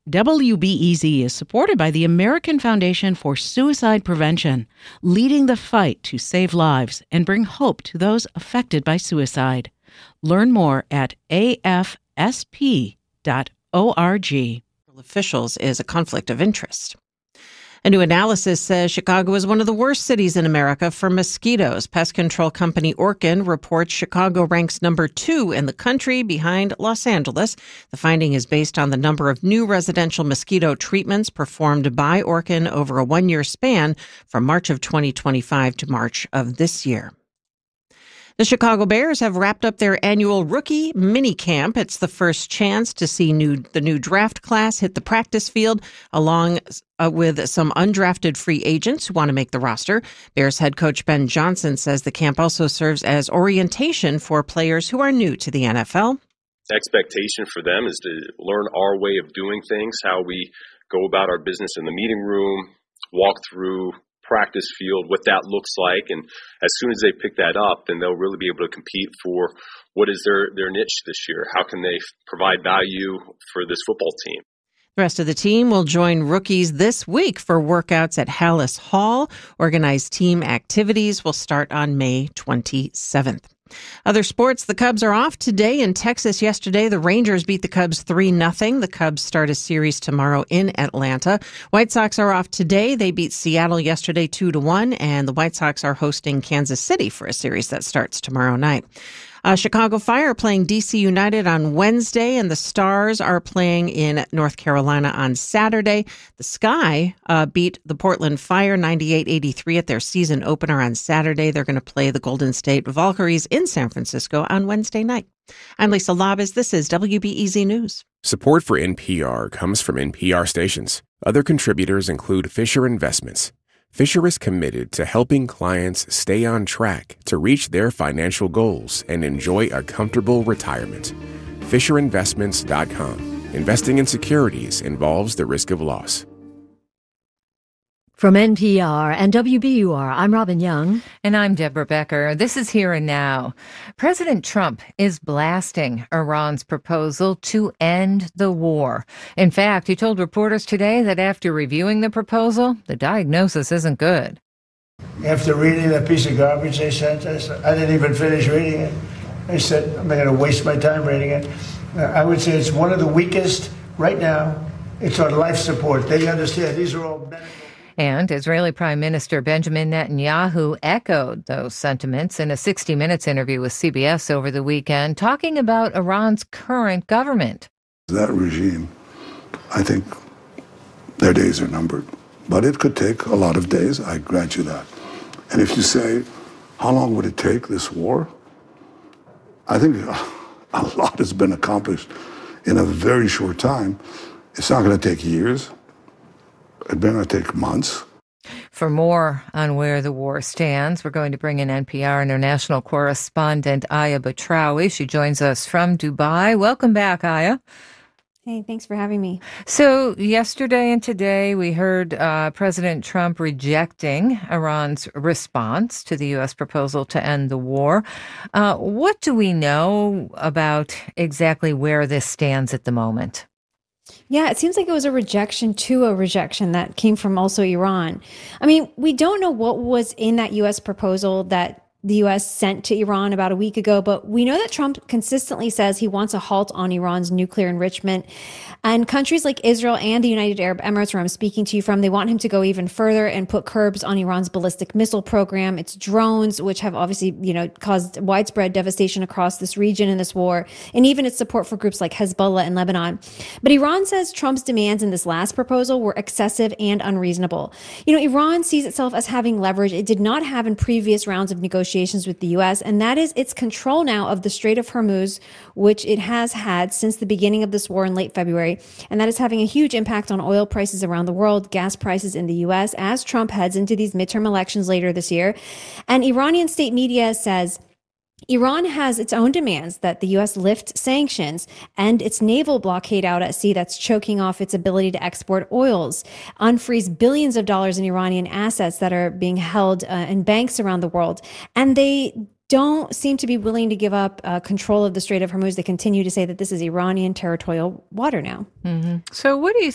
WBEZ is supported by the American Foundation for Suicide Prevention, leading the fight to save lives and bring hope to those affected by suicide. Learn more at afsp.org. Officials is a conflict of interest. A new analysis says Chicago is one of the worst cities in America for mosquitoes. Pest control company Orkin reports Chicago ranks number 2 in the country behind Los Angeles. The finding is based on the number of new residential mosquito treatments performed by Orkin over a 1-year span from March of 2025 to March of this year. The Chicago Bears have wrapped up their annual rookie mini camp. It's the first chance to see the new draft class hit the practice field, along with some undrafted free agents who want to make the roster. Bears head coach Ben Johnson says the camp also serves as orientation for players who are new to the NFL. The expectation for them is to learn our way of doing things, how we go about our business in the meeting room, walk through practice field, what that looks like, and as soon as they pick that up, then they'll really be able to compete for what is their niche this year. How can they provide value for this football team? The rest of the team will join rookies this week for workouts at Hallis Hall. Organized team activities will start on May 27th. Other sports, the Cubs are off today in Texas. Yesterday, the Rangers beat the Cubs 3-0. The Cubs start a series tomorrow in Atlanta. White Sox are off today. They beat Seattle yesterday 2-1, and the White Sox are hosting Kansas City for a series that starts tomorrow night. Chicago Fire playing DC United on Wednesday, and the Stars are playing in North Carolina on Saturday. The Sky beat the Portland Fire 98-83 at their season opener on Saturday. They're going to play the Golden State Valkyries in San Francisco on Wednesday night. I'm Lisa Labas. This is WBEZ News. Support for NPR comes from NPR stations. Other contributors include Fisher Investments. Fisher is committed to helping clients stay on track to reach their financial goals and enjoy a comfortable retirement. FisherInvestments.com. Investing in securities involves the risk of loss. From NPR and WBUR, I'm Robin Young. And I'm Deborah Becker. This is Here and Now. President Trump is blasting Iran's proposal to end the war. In fact, he told reporters today that after reviewing the proposal, the diagnosis isn't good. After reading that piece of garbage they sent us, I didn't even finish reading it. I said, I'm not going to waste my time reading it. I would say it's one of the weakest right now. It's on life support. They understand these are all medical. And Israeli Prime Minister Benjamin Netanyahu echoed those sentiments in a 60 Minutes interview with CBS over the weekend, talking about Iran's current government. That regime, I think their days are numbered. But it could take a lot of days, I grant you that. And if you say, how long would it take, this war? I think a lot has been accomplished in a very short time. It's not going to take years. It better take months. For more on where the war stands, we're going to bring in NPR international correspondent Aya Batrawi. She joins us from Dubai. Welcome back, Aya. Hey, thanks for having me. So yesterday and today, we heard President Trump rejecting Iran's response to the U.S. proposal to end the war. What do we know about exactly where this stands at the moment? Yeah, it seems like it was a rejection to a rejection that came from also Iran. I mean, we don't know what was in that U.S. proposal that the U.S. sent to Iran about a week ago, but we know that Trump consistently says he wants a halt on Iran's nuclear enrichment. And countries like Israel and the United Arab Emirates, where I'm speaking to you from, they want him to go even further and put curbs on Iran's ballistic missile program, its drones, which have obviously, caused widespread devastation across this region in this war, and even its support for groups like Hezbollah in Lebanon. But Iran says Trump's demands in this last proposal were excessive and unreasonable. Iran sees itself as having leverage it did not have in previous rounds of negotiations with the U.S., and that is its control now of the Strait of Hormuz, which it has had since the beginning of this war in late February. And that is having a huge impact on oil prices around the world, gas prices in the U.S. as Trump heads into these midterm elections later this year. And Iranian state media says Iran has its own demands that the U.S. lift sanctions and its naval blockade out at sea that's choking off its ability to export oils, unfreeze billions of dollars in Iranian assets that are being held in banks around the world. And they don't seem to be willing to give up control of the Strait of Hormuz. They continue to say that this is Iranian territorial water now. Mm-hmm. So what do you